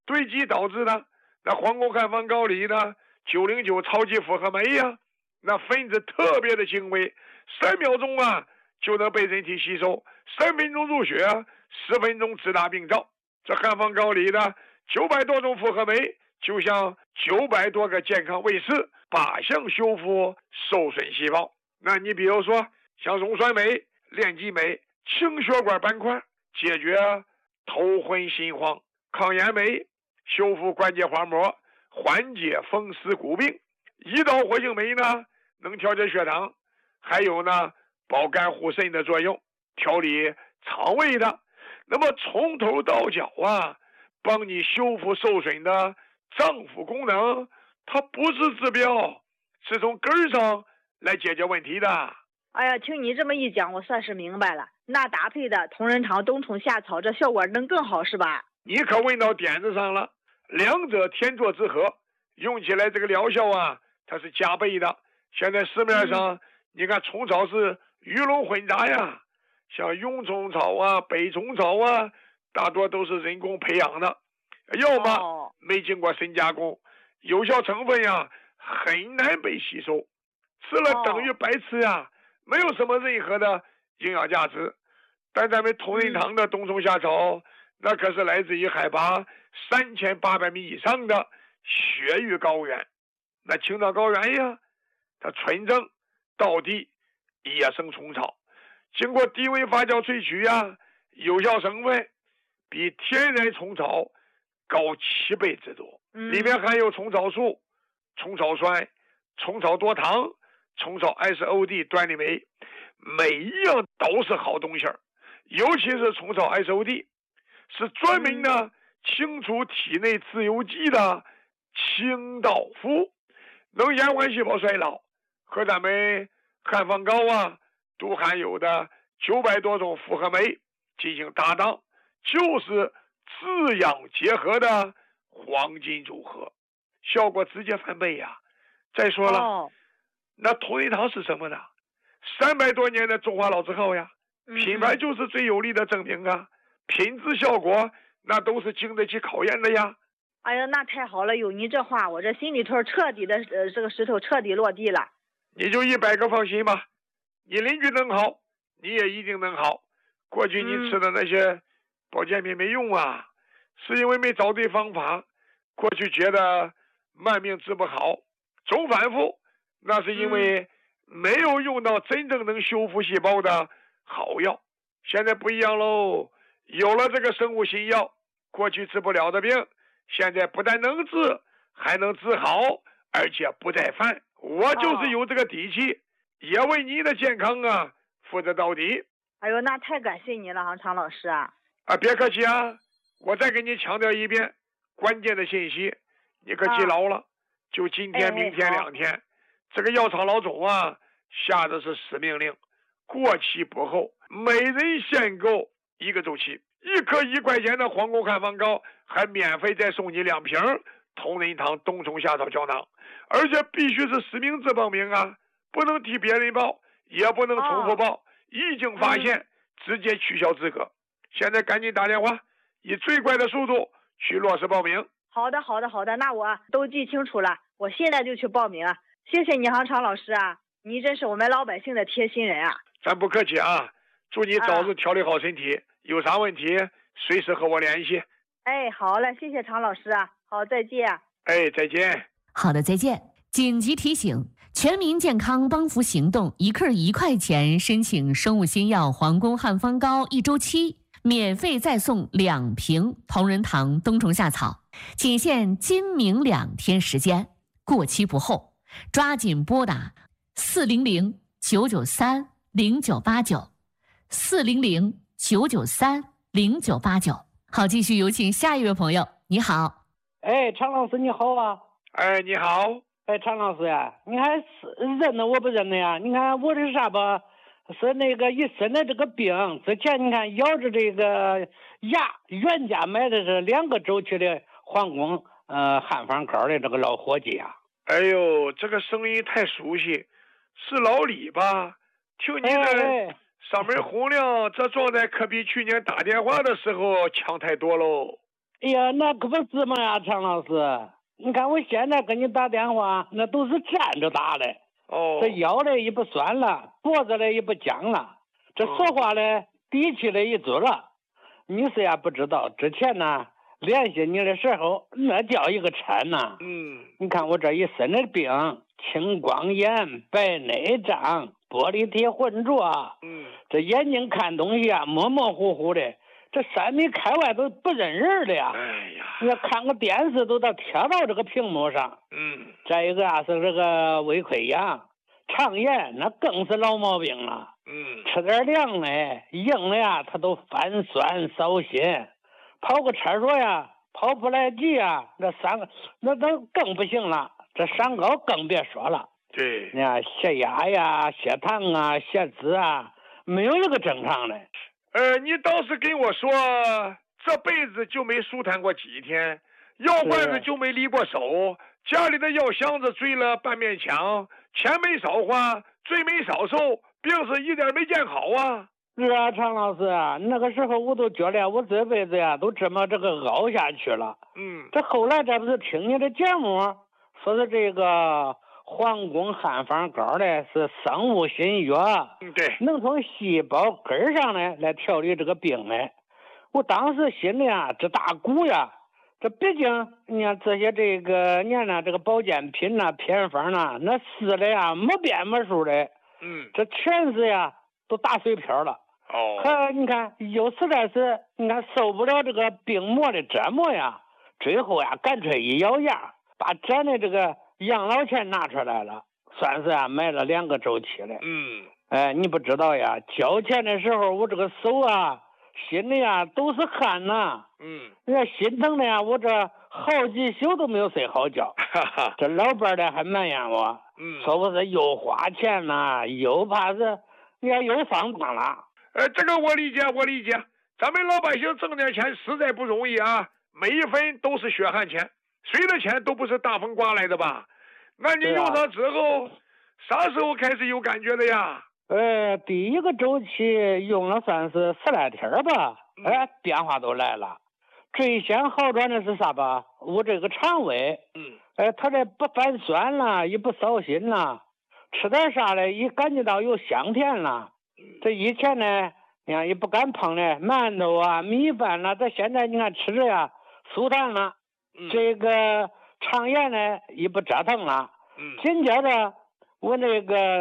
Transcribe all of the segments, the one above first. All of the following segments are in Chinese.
堆积导致的那黄宫汉方膏里的909超级复合酶呀，那分子特别的精微，3秒钟啊就能被人体吸收，3分钟入血，10分钟直达病灶。这汉方膏里的900多种复合酶，就像900多个健康卫士，靶向修复受损细胞。那你比如说像溶酸酶、链基酶、清血管斑块，解决头昏心慌；抗炎酶修复关节滑膜，缓解风湿骨病；胰岛活性酶呢能调节血糖，还有呢保肝护肾的作用，调理肠胃的。那么从头到脚啊，帮你修复受损的脏腑功能，它不是治标，是从根儿上来解决问题的。 哎呀，听你这么一讲，我算是明白了。那搭配的同仁堂冬虫夏草，这效果能更好是吧？ 你可问到点子上了，两者天作之合，用起来这个疗效啊，它是加倍的。现在市面上，你看虫草是鱼龙混杂呀，像臃虫草啊、北虫草啊，大多都是人工培养的，要么没经过深加工，有效成分呀很难被吸收，吃了等于白吃呀，没有什么任何的营养价值。但咱们同仁堂的冬虫夏草，那可是来自于海拔3800米以上的雪域高原，那青藏高原呀，它纯正道地野生虫草，经过低温发酵萃取呀，有效成分比天然虫草高7倍之多。里面含有虫草素、虫草酸、虫草多糖、虫草 SOD 端粒酶，每一样都是好东西儿。尤其是虫草 SOD 是专门的清除体内自由基的清道夫，能延缓细胞衰老，和咱们汉方膏啊都含有的900多种复合酶进行搭档，就是滋养结合的黄金组合，效果直接翻倍呀。再说了，那同仁堂是什么呢？300多年的中华老字号呀，品牌就是最有力的证明啊，品质效果那都是经得起考验的呀。 哎呀，那太好了，有你这话，我这心里头彻底的这个石头彻底落地了。 你就100个放心吧，你邻居能好，你也一定能好。过去你吃的那些保健品没用啊，是因为没找对方法。过去觉得慢病治不好，总反复，那是因为没有用到真正能修复细胞的好药。现在不一样喽，有了这个生物新药，过去治不了的病，现在不但能治，还能治好，而且不再犯。我就是有这个底气，也为你的健康啊负责到底。 哎呦，那太感谢你了，常老师啊！ 别客气啊，我再给你强调一遍关键的信息，你可记牢了。就今天、明天2天，这个药厂老总啊下的是死命令，过期不候，每人限购1个周期，1颗1块钱的黄宫汉方膏，还免费再送你2瓶同仁堂冬虫夏草胶囊，而且必须是实名制报名啊，不能替别人报，也不能重复报，一经发现直接取消资格。现在赶紧打电话，以最快的速度去落实报名。 好的，那我都记清楚了，我现在就去报名啊！谢谢你，常老师啊，你真是我们老百姓的贴心人啊！ 咱不客气啊，祝你早日调理好身体，有啥问题随时和我联系。 好嘞，谢谢常老师啊，好，再见。 再见。 好的，再见。紧急提醒：全民健康帮扶行动，1克1块钱申请生物新药黄宫汉方膏1周期，免费再送2瓶同仁堂冬虫夏草，仅限今明2天时间，过期不候，抓紧拨打400-993-0989，400-993-0989。好，继续有请下一位朋友。你好。 常老师你好啊。 你好。 常老师呀，你看认得我不认得呀？你看我这啥吧，是那个一身的这个病，之前你看咬着这个牙，原价买的是2个周期的黄宫汉方膏的这个老伙计呀。 哎呦，这个声音太熟悉，是老李吧？听你的嗓门洪亮，这状态可比去年打电话的时候强太多喽。 哎呀，那可不是嘛呀，常老师。你看我现在跟你打电话，那都是站着打的。 哦， 这腰嘞也不酸了，脖子嘞也不僵了，这说话嘞底气嘞也足了。你是呀不知道，之前呢联系你的时候，那叫一个沉呐。你看我这一身的病，青光眼、白内障、玻璃体浑浊，这眼睛看东西啊模模糊糊的，这3米开外都不认人的呀。 哎呀， 你看个电视都贴到这个屏幕上。再一个啊是这个胃溃疡、肠炎，那更是老毛病了。吃点凉的、硬的呀，他都泛酸烧心。跑个厕所呀，跑不来急呀，那都更不行了。这三高更别说了。 对， 你看血压呀、血糖啊、血脂啊，没有一个正常的。 你倒是跟我说，这辈子就没舒坦过几天，药罐子就没离过手，家里的药箱子坠了半面墙，钱没少花，罪没少受，病是一点没见好啊。 是啊，常老师啊，那个时候我都觉得我这辈子呀都这么这个熬下去了。这后来这不是听你的节目，说是这个皇宫汉方膏呢是生物新药， 对， 能从细胞根上呢来调理这个病呢。我当时心里啊这大鼓呀，这毕竟你看这些这个年呢这个保健品呐、偏方呐，那试的呀没边没数的。这全是呀都打水漂了。可你看有实在是你看受不了这个病魔的折磨呀，最后呀干脆一咬牙把咱的这个养老钱拿出来了，算是啊买了2个周期的。你不知道呀，交钱的时候我这个手啊心里啊都是汗呐。你看心疼的呀，我这好几宿都没有睡好觉。这老伴的还埋怨我，说我是又花钱呐，又怕是你看又上当了。 这个我理解，咱们老百姓挣点钱实在不容易啊，每一分都是血汗钱，谁的钱都不是大风刮来的吧？那你用上之后，啥时候开始有感觉的呀？ 第1个周期用了算是10来天吧，变化都来了。最先好转的是啥吧？我这个肠胃，它这不泛酸了，也不烧心了，吃点啥嘞，也感觉到有香甜了。这以前呢，你看也不敢碰的馒头啊、米饭了，这现在你看吃着呀舒坦了。这个肠炎呢也不折腾了。紧接着我那个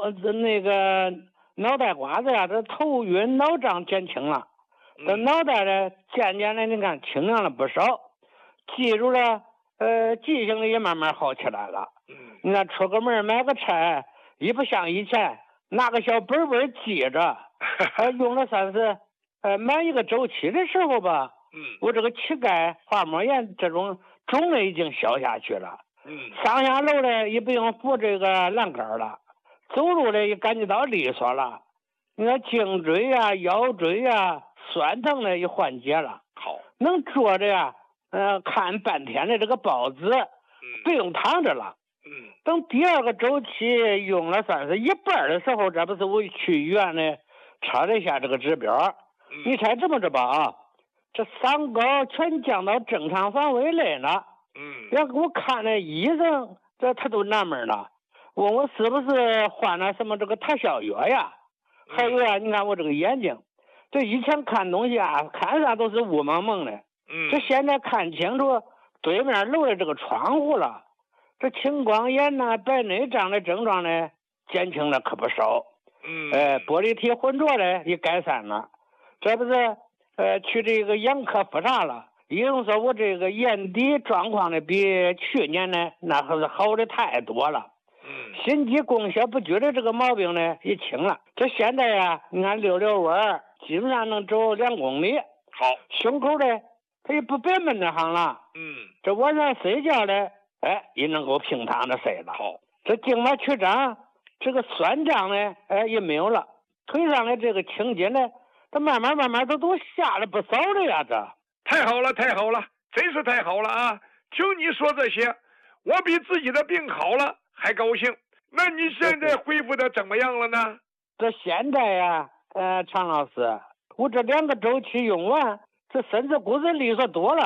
脑袋瓜子呀，这头晕脑胀减轻了。这脑袋呢渐渐的你看清亮了不少，记住了记性也慢慢好起来了。你看出个门买个菜也不像以前拿个小本本记着，用了算是满1个周期的时候吧，我这个膝盖滑膜炎这种肿了已经消下去了。上下楼呢也不用扶这个栏杆了，走路呢也感觉到利索了。你看颈椎呀、腰椎呀酸疼呢也缓解了。 好， 能坐着呀看半天的这个报纸，不用躺着了。等第2个周期用了算是一半的时候，这不是我去医院呢查了一下这个指标，你猜这么着吧啊，这3高全降到正常范围内了。要给我看那医生，他都纳闷了，问我是不是换了什么这个特效药呀？还有啊，你看我这个眼睛，这以前看东西啊，看啥都是雾蒙蒙的，这现在看清楚对面楼的这个窗户了。这青光眼呐、白内障的症状呢减轻了可不少。玻璃体浑浊呢也改善了。这不是去这个眼科复查了，医生说我这个眼底状况呢比去年呢那可是好的太多了。心肌供血不均的这个毛病呢也轻了。这现在呀，你看溜溜弯基本上能走2公里。 好， 胸口呢它也不憋闷的慌了。这晚上睡觉呢也能够平躺着睡了。 好， 这静脉曲张这个酸胀呢也没有了。腿上的这个青筋呢它慢慢都下了不少了呀。这太好了，真是太好了啊！听你说这些，我比自己的病好了还高兴。那你现在恢复的怎么样了呢？ 这现在呀常老师，我这2个周期用完，这身子骨质利索多了。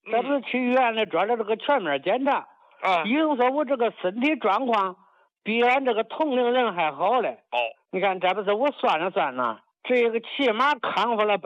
这不是去医院里做了这个全面检查啊， 医生说我这个身体状况比俺这个同龄人还好嘞。 哦， 你看这不是我算了算呢，这个起码康复了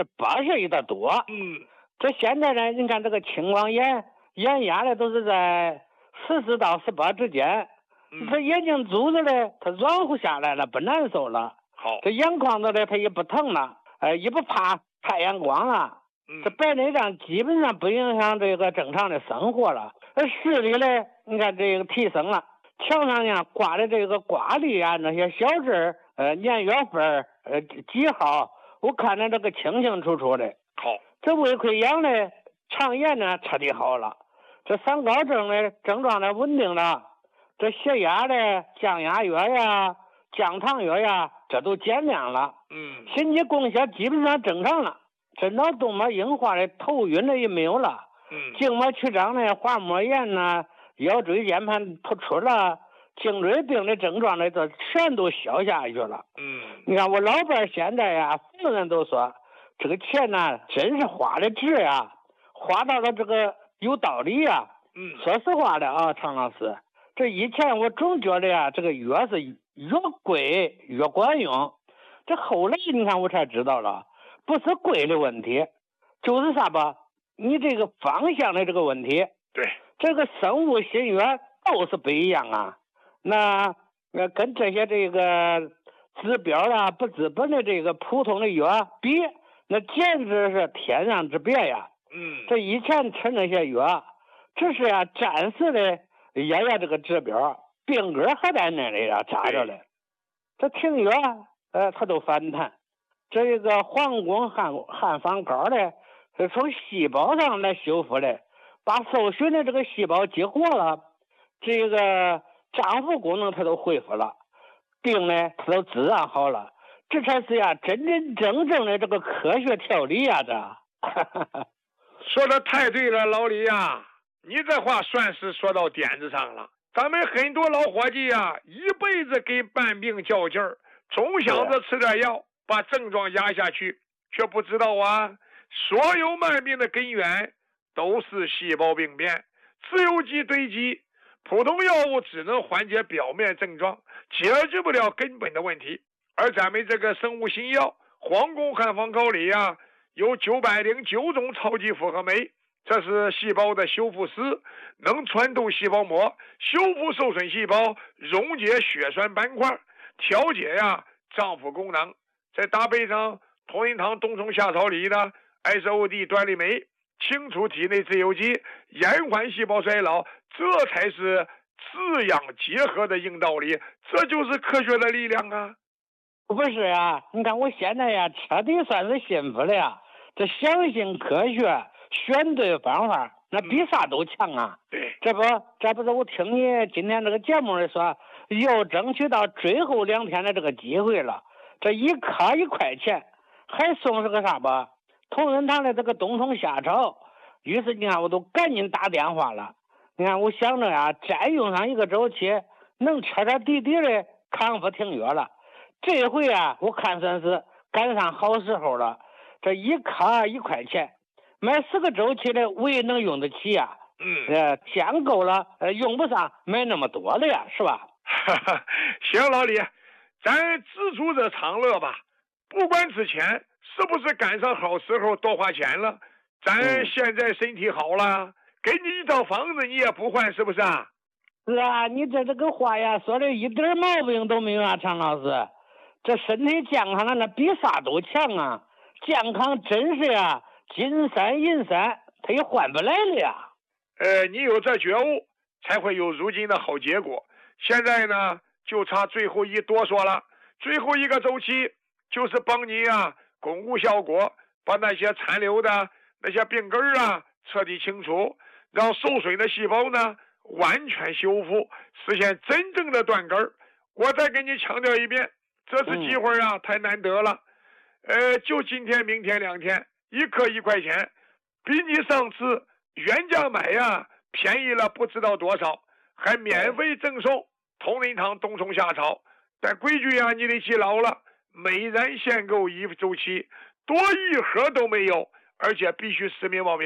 81%的多。这现在呢，你看这个青光眼压的都是在14到18之间。这眼睛珠子呢，它软乎下来了，不难受了。 好， 这眼眶子呢，它也不疼了，也不怕太阳光了。这白内障基本上不影响这个正常的生活了。视力呢，你看这个提升了，墙上呢挂的这个挂历啊，那些小字年月份几号，我看着这个清清楚楚的。 好， 这胃溃疡呢，肠炎呢彻底好了，这三高症呢症状呢稳定了。这血压的降压药呀、降糖药呀，这都减量了。心肌供血基本上正常了。这脑动脉硬化的头晕的也没有了。静脉曲张呢、滑膜炎呢、腰椎间盘突出了、颈椎病的症状呢，这全都消下去了。你看我老伴现在呀，所有人都说这个钱呢，真是花的值呀，花到了这个有道理呀。说实话的啊，常老师。这以前我总觉得呀，这个药是越贵越管用。这后来你看我才知道了，不是贵的问题，就是啥吧？你这个方向的这个问题。 对， 这个生物新药都是不一样啊。那跟这些这个治标啊不治本的这个普通的药比，那简直是天壤之别呀。这以前吃那些药，只是呀暂时的。压这个指标，病根还在那里呀，扎着嘞。这停药，它都反弹。这个黄宫汉方膏呢，是从细胞上来修复的，把受损的这个细胞激活了，这个脏腑功能它都恢复了，病呢它都自然好了。这才是呀真真正正的这个科学调理呀，这。 说的太对了，老李呀。你这话算是说到点子上了。咱们很多老伙计呀，一辈子跟半病较劲儿，总想着吃点药把症状压下去，却不知道啊，所有慢病的根源都是细胞病变、自由基堆积。普通药物只能缓解表面症状，解决不了根本的问题。而咱们这个生物新药黄宫汉方膏里呀，有909种超级复合酶。这是细胞的修复师，能穿透细胞膜，修复受损细胞，溶解血栓斑块，调节脏腑功能。再搭配上同仁堂冬虫夏草里的 SOD 端粒酶，清除体内自由基，延缓细胞衰老，这才是滋养结合的硬道理。这就是科学的力量啊！ 不是啊，你看我现在呀，彻底算是幸福了呀。这相信科学。选对方法，那比啥都强啊！这不是我听你今天这个节目里说，又争取到最后2天的这个机会了。这一颗1块钱，还送是个啥吧？同仁堂的这个冬虫夏草。于是你看，我都赶紧打电话了。你看，我想着呀，再用上1个周期，能彻彻底底的康复停药了。这回啊，我看算是赶上好时候了。这一颗1块钱。买10个周期的，我也能用得起呀。钱够了，用不上买那么多了呀，是吧？ 行，老李，咱知足者常乐吧。不管之前是不是赶上好时候多花钱了，咱现在身体好了，给你一套房子你也不换，是不是啊？ 是啊，你这个话呀，说的一点毛病都没有啊，常老师。这身体健康了，那比啥都强啊！健康真是呀。金山银山，他也换不来了呀。 你有这觉悟，才会有如今的好结果。现在呢，就差最后一哆嗦了。最后1个周期，就是帮你巩固效果，把那些残留的那些病根彻底清除，让受损的细胞呢完全修复，实现真正的断根。我再给你强调一遍，这次机会太难得了。就今天、明天2天。1颗1块钱，比你上次原价买便宜了不知道多少，还免费赠送同仁堂冬虫夏草。但规矩你得记牢了，每人限购1周期，多1盒都没有，而且必须实名报名。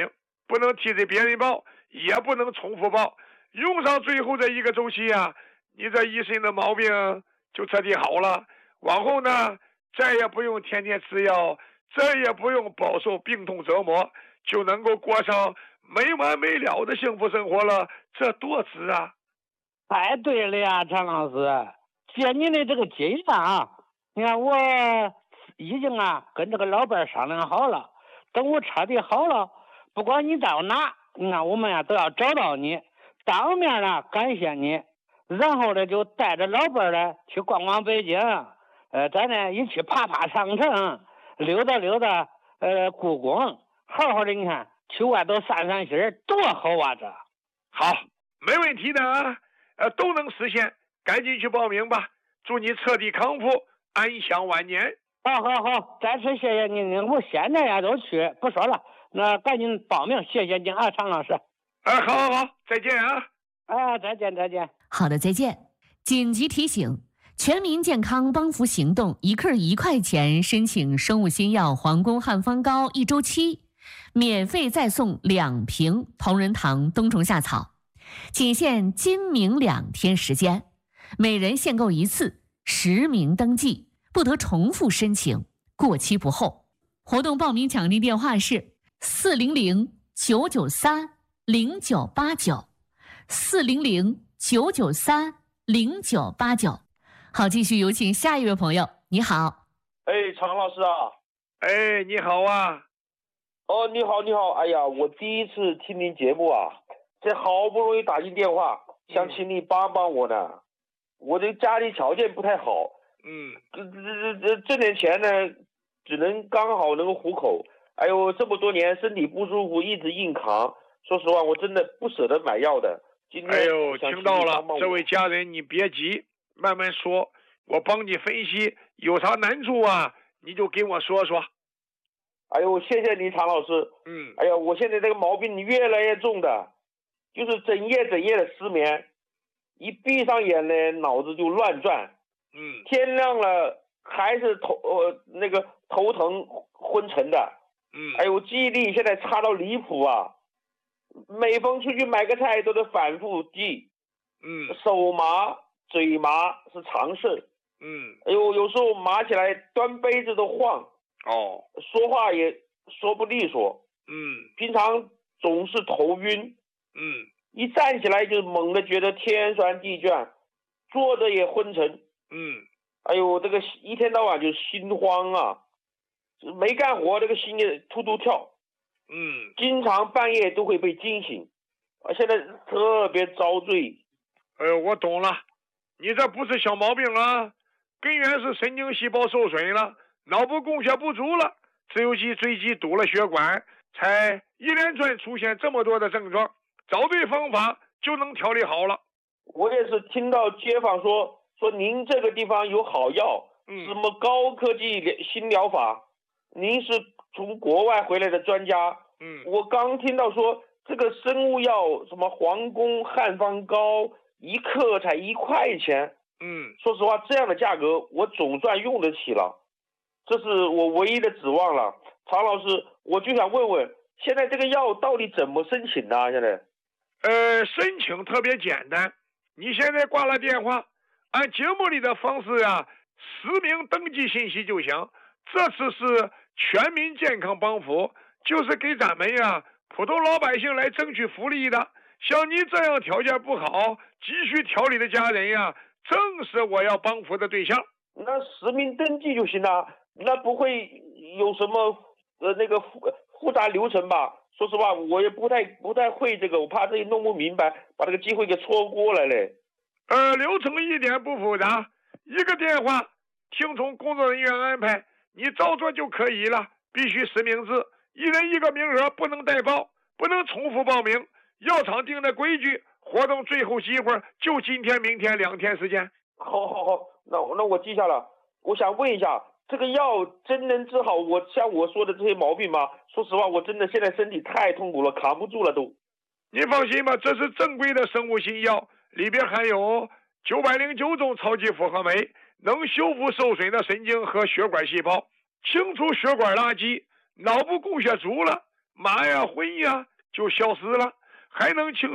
不能替着别人报，也不能重复报。用上最后这一个周期啊，你这一身的毛病就彻底好了。往后呢，再也不用天天吃药，再也不用饱受病痛折磨，就能够过上没完没了的幸福生活了，这多值啊！ 太对了呀，常老师，借您的这个经验啊，你看我已经跟这个老伴商量好了，等我彻底好了，不管你到哪，你看我们都要找到你，当面感谢你，然后就带着老伴去逛逛北京，咱呢一起爬爬长城，溜达溜达故宫，好好的你看去外头散散心，多好啊！这好，没问题的啊，都能实现，赶紧去报名吧，祝你彻底康复，安享晚年。 好，再次谢谢您，我现在都去，不说了，那赶紧报名，谢谢您啊，常老师。 好，再见啊！ 再见。 好的，再见。紧急提醒：全民健康帮扶行动，1克1块钱申请生物新药皇宫汉方膏1周期，免费再送2瓶同仁堂冬虫夏草，仅限今明2天时间，每人限购1次，10名登记，不得重复申请，过期不候。活动报名抢订电话是400-993-0989，400-993-0989。好，继续有请下一位朋友。你好。 常老师啊。 你好啊。 哦，你好。哎呀，我第一次听您节目啊，这好不容易打进电话，想请你帮帮我呢。我这家里条件不太好，挣点钱呢，只能刚好能够糊口。哎呦，这么多年身体不舒服，一直硬扛。说实话，我真的不舍得买药的。今天听到了，这位家人，你别急，慢慢说，我帮你分析，有啥难处啊，你就给我说说。 哎呦，谢谢你，常老师。哎呀，我现在这个毛病越来越重的，就是整夜的失眠，一闭上眼呢，脑子就乱转。天亮了还是头疼昏沉的。哎呦，记忆力现在差到离谱啊！每逢出去买个菜都得反复记。手麻嘴麻是常事。哎呦，有时候麻起来端杯子都晃。说话也说不利索。平常总是头晕。一站起来就猛地觉得天旋地转，坐着也昏沉。哎呦，这个一天到晚就心慌啊，没干活这个心也突突跳。经常半夜都会被惊醒，现在特别遭罪。 我懂了，你这不是小毛病了，根源是神经细胞受损了，脑部供血不足了，自由基椎基堵了血管，才一连串出现这么多的症状。找对方法就能调理好了。 我也是听到街坊说您这个地方有好药，什么高科技新疗法，您是从国外回来的专家。我刚听到说这个生物药什么皇宫汉方膏1克才1块钱。说实话，这样的价格我总算用得起了，这是我唯一的指望了。常老师，我就想问问，现在这个药到底怎么申请呢？现在申请特别简单，你现在挂了电话，按节目里的方式实名登记信息就行。这次是全民健康帮扶，就是给咱们普通老百姓来争取福利的。像你这样条件不好、急需调理的家人正是我要帮扶的对象。 那实名登记就行了，那不会有什么复杂流程吧？说实话，我也不太会这个，我怕自己弄不明白，把这个机会给错过了嘞。 流程一点不复杂，一个电话，听从工作人员安排，你照做就可以了。必须实名制，1人1个名额，不能代报，不能重复报名。药厂定的规矩，活动最后机会就今天、明天2天时间。 好，那我记下了。我想问一下，这个药真能治好像我说的这些毛病吗？说实话，我真的现在身体太痛苦了，扛不住了都。 你放心吧，这是正规的生物新药，里边含有909种超级复合酶，能修复受损的神经和血管细胞，清除血管垃圾，脑部供血足了，麻昏就消失了，还能清